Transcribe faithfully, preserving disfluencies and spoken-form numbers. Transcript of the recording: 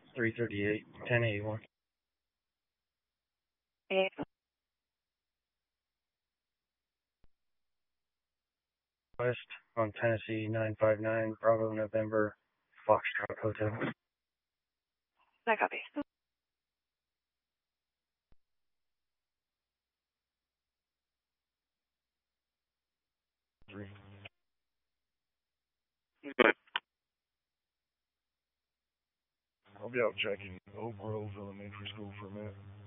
three thirty-eight, ten eighty-one. Eight. West on Tennessee nine five nine, Bravo November, Foxtrot Hotel. I copy. Three. Good. I'll be out checking Oak Grove Elementary School for a minute.